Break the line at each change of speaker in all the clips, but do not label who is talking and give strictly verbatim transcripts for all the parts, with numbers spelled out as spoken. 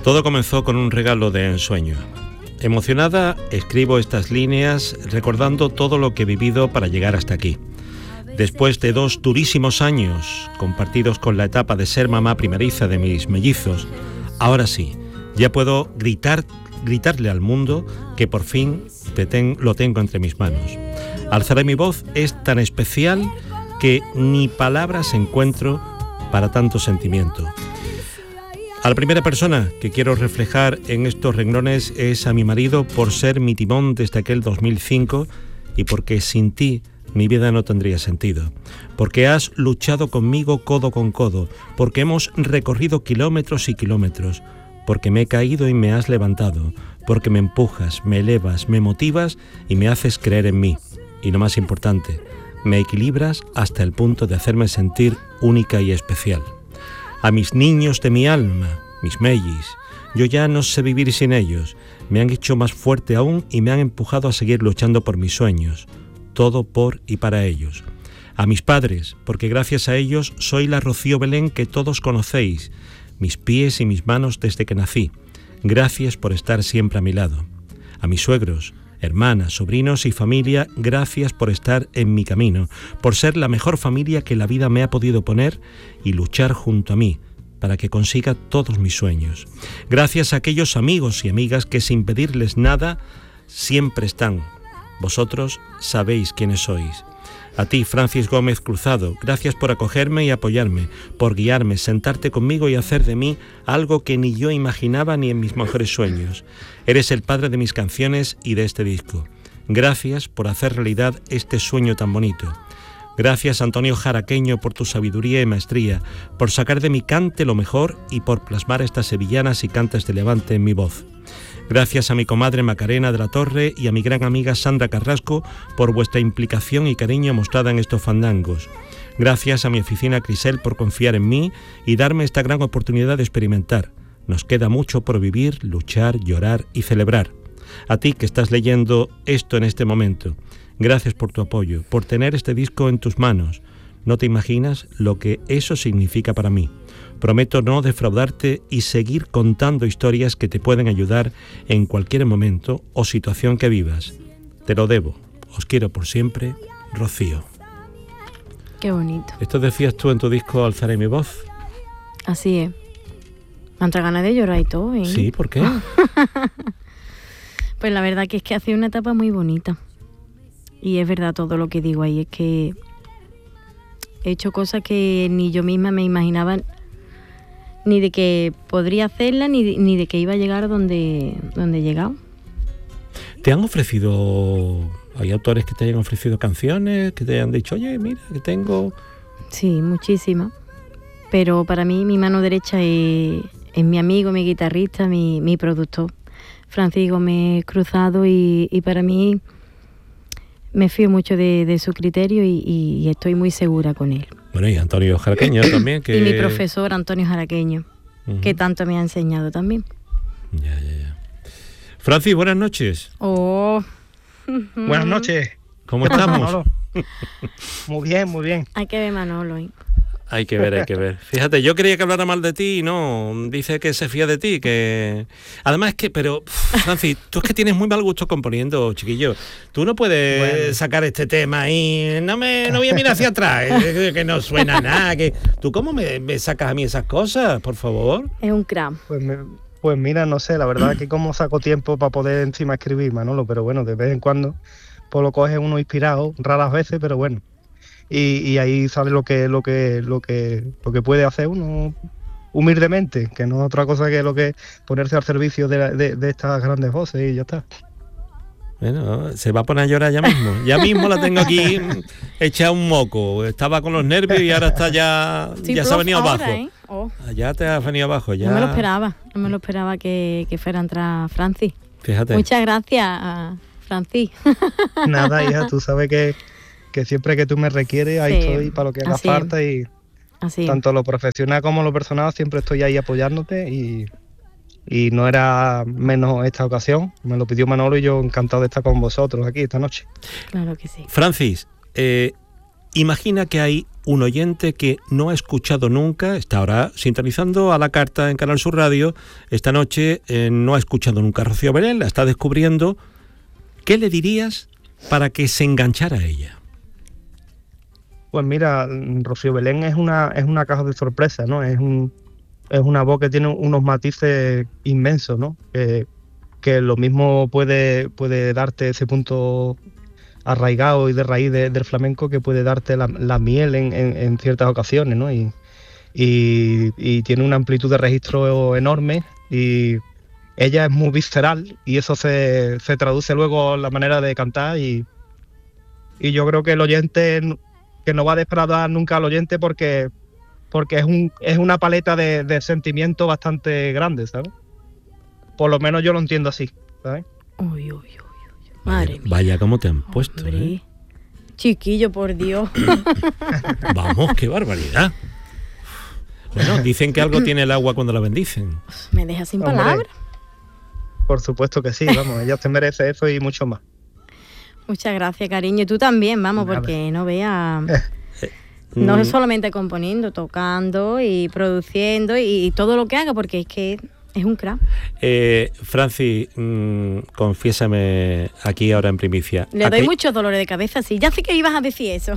Todo comenzó con un regalo de ensueño. Emocionada, escribo estas líneas recordando todo lo que he vivido para llegar hasta aquí. Después de dos durísimos años compartidos con la etapa de ser mamá primeriza de mis mellizos, ahora sí, ya puedo gritar, gritarle al mundo que por fin te ten, lo tengo entre mis manos. Alzaré mi voz es tan especial que ni palabras encuentro para tanto sentimiento. A la primera persona que quiero reflejar en estos renglones es a mi marido por ser mi timón desde aquel dos mil cinco y porque sin ti mi vida no tendría sentido. Porque has luchado conmigo codo con codo, porque hemos recorrido kilómetros y kilómetros, porque me he caído y me has levantado, porque me empujas, me elevas, me motivas y me haces creer en mí. Y lo más importante, me equilibras hasta el punto de hacerme sentir única y especial. A mis niños de mi alma, mis mellis, yo ya no sé vivir sin ellos. Me han hecho más fuerte aún y me han empujado a seguir luchando por mis sueños. Todo por y para ellos. A mis padres, porque gracias a ellos soy la Rocío Belén que todos conocéis, mis pies y mis manos desde que nací. Gracias por estar siempre a mi lado. A mis suegros, hermanas, sobrinos y familia, gracias por estar en mi camino, por ser la mejor familia que la vida me ha podido poner y luchar junto a mí para que consiga todos mis sueños. Gracias a aquellos amigos y amigas que sin pedirles nada siempre están. Vosotros sabéis quiénes sois. A ti, Francis Gómez Cruzado, gracias por acogerme y apoyarme, por guiarme, sentarte conmigo y hacer de mí algo que ni yo imaginaba ni en mis mejores sueños. Eres el padre de mis canciones y de este disco. Gracias por hacer realidad este sueño tan bonito. Gracias, Antonio Jaraqueño, por tu sabiduría y maestría, por sacar de mi cante lo mejor y por plasmar estas sevillanas y cantes de Levante en mi voz. Gracias a mi comadre Macarena de la Torre y a mi gran amiga Sandra Carrasco por vuestra implicación y cariño mostrada en estos fandangos. Gracias a mi oficina Crisel por confiar en mí y darme esta gran oportunidad de experimentar. Nos queda mucho por vivir, luchar, llorar y celebrar. A ti que estás leyendo esto en este momento, gracias por tu apoyo, por tener este disco en tus manos. No te imaginas lo que eso significa para mí. Prometo no defraudarte y seguir contando historias que te pueden ayudar en cualquier momento o situación que vivas. Te lo debo. Os quiero por siempre, Rocío.
Qué bonito.
¿Esto decías tú en tu disco Alzaré mi voz?
Así es. Me han entrado ganas de llorar y todo, ¿eh?
Sí, ¿por qué?
Pues la verdad que es que ha sido una etapa muy bonita. Y es verdad todo lo que digo ahí. Es que he hecho cosas que ni yo misma me imaginaba, ni de que podría hacerla, ni de, ni de que iba a llegar donde, donde he llegado.
¿Te han ofrecido, hay autores que te hayan ofrecido canciones, que te hayan dicho, oye, mira, que tengo...?
Sí, muchísimas. Pero para mí mi mano derecha es, es mi amigo, mi guitarrista, mi, mi productor, Francis Gómez Cruzado, y, y para mí me fío mucho de, de su criterio y, y estoy muy segura con él.
Bueno, y Antonio Jaraqueño también. Que...
Y mi profesor Antonio Jaraqueño, uh-huh. que tanto me ha enseñado también.
Ya, ya, ya. Francis, buenas noches.
Oh.
Buenas noches.
¿Cómo estamos?
Muy bien, muy bien.
Hay que ver Manolo, ¿eh?
Hay que ver, hay que ver. Fíjate, yo creía que hablara mal de ti y no, dice que se fía de ti, que... Además es que, pero, Francis, tú es que tienes muy mal gusto componiendo, chiquillo. Tú no puedes bueno. sacar este tema y no me no voy a mirar hacia atrás, que no suena nada. Que... ¿Tú cómo me, me sacas a mí esas cosas, por favor?
Es un cram.
Pues, me, pues mira, no sé, la verdad es que como saco tiempo para poder encima escribir, Manolo, pero bueno, de vez en cuando pues lo coge uno inspirado, raras veces, pero bueno. Y, y ahí sale lo que lo que lo que lo que puede hacer uno humildemente, que no es otra cosa que lo que ponerse al servicio de, de, de estas grandes voces y ya está.
Bueno, se va a poner a llorar ya mismo. Ya mismo la tengo aquí hecha un moco. Estaba con los nervios y ahora está ya sí, ya se ha venido ahora, abajo. ¿eh? Oh. Ya te has venido abajo. Ya.
No me lo esperaba, no me lo esperaba que, que fuera a entrar Francis.
Fíjate.
Muchas gracias, Francis.
Nada, hija, tú sabes que que siempre que tú me requieres, ahí sí, estoy para lo que haga falta y así. Tanto lo profesional como lo personal siempre estoy ahí apoyándote y, y no era menos esta ocasión, me lo pidió Manolo y yo encantado de estar con vosotros aquí esta noche.
Claro que sí.
Francis, eh, imagina que hay un oyente que no ha escuchado nunca, está ahora sintonizando a la carta en Canal Sur Radio, esta noche eh, no ha escuchado nunca a Rocío Belén, la está descubriendo. ¿Qué le dirías para que se enganchara a ella?
Pues mira, Rocío Belén es una, es una caja de sorpresa, ¿no? Es un, es una voz que tiene unos matices inmensos, ¿no? Que, que lo mismo puede, puede darte ese punto arraigado y de raíz de, del flamenco que puede darte la, la miel en, en, en ciertas ocasiones, ¿no? Y, y, y tiene una amplitud de registro enorme y ella es muy visceral y eso se, se traduce luego en la manera de cantar y, y yo creo que el oyente... que no va a defraudar nunca al oyente porque, porque es, un, es una paleta de, de sentimientos bastante grande, ¿sabes? Por lo menos yo lo entiendo así, ¿sabes?
Uy, uy, uy, uy. Madre
Vaya,
mía.
vaya cómo te han puesto,
Hombre.
¿eh?
Chiquillo, por Dios.
Vamos, qué barbaridad. Bueno, dicen que algo tiene el agua cuando la bendicen.
Me deja sin
Hombre,
palabras.
Por supuesto que sí, vamos, ella te merece eso y mucho más.
Muchas gracias, cariño. Y tú también, vamos,
Nada.
porque no veas... No
Mm,
es solamente componiendo, tocando y produciendo y, y todo lo que haga, porque es que es un crack.
eh, Francis, mm, confiésame aquí ahora en primicia.
Le doy
Aquel-
muchos dolores de cabeza, sí. Ya sé que ibas a decir eso.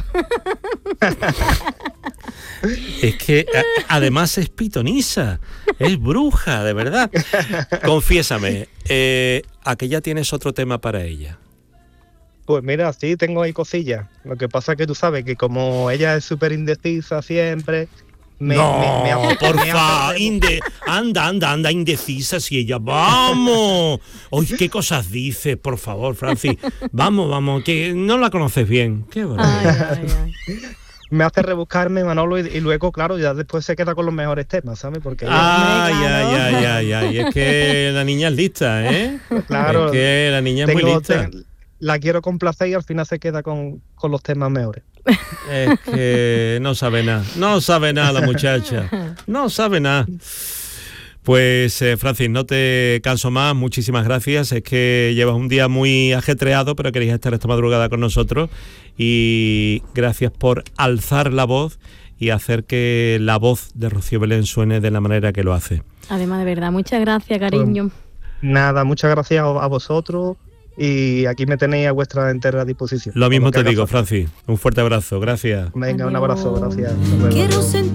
Es que a- además es pitonisa, es bruja, de verdad. Confiésame, eh, ¿a que ya tienes otro tema para ella?
Pues mira, sí, tengo ahí cosillas. Lo que pasa es que tú sabes que como ella es súper indecisa siempre... Me,
no,
me- me hace-
por
me hace
favor,
remo-
inde- anda, anda, anda, indecisa si ella, vamos. Oye, ¿qué cosas dices, por favor, Francis? Vamos, vamos, que no la conoces bien. Qué barbaridad.
Ay, ay, ay.
me hace rebuscarme, Manolo, y, y luego, claro, ya después se queda con los mejores temas, ¿sabes? Porque ella-
Ay,
Hombre,
ay,
claro.
ay, ay, ay, es que la niña es lista, ¿eh?
Claro,
Es que la niña es muy
tengo-
lista.
te- la quiero complacer y al final se queda con, con los temas mejores.
Es que no sabe nada, no sabe nada la muchacha, no sabe nada. Pues eh, Francis, no te canso más, muchísimas gracias. Es que llevas un día muy ajetreado, pero querías estar esta madrugada con nosotros. Y gracias por alzar la voz y hacer que la voz de Rocío Belén suene de la manera que lo hace.
Además, de verdad, muchas gracias, cariño.
Nada, muchas gracias a, a vosotros y aquí me tenéis a vuestra entera disposición.
Lo mismo
Con
te
que haga
digo,
falta.
Francis. Un fuerte abrazo, gracias.
Venga, un
Adiós.
abrazo, gracias. Hasta luego.
Quiero sentir